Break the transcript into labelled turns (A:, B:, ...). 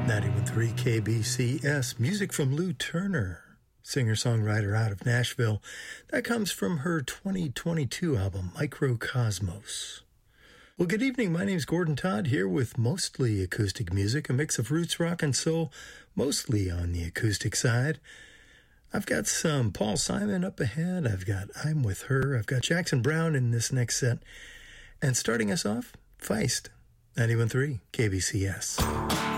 A: 91.3 KBCS. Music from Lou Turner, singer-songwriter out of Nashville. That comes from her 2022 album, Microcosmos. Well, good evening. My name's Gordon Todd here with mostly acoustic music, a mix of roots, rock, and soul, mostly on the acoustic side. I've got some Paul Simon up ahead. I've got I'm With Her. I've got Jackson Browne in this next set. And starting us off, Feist, 91.3 KBCS.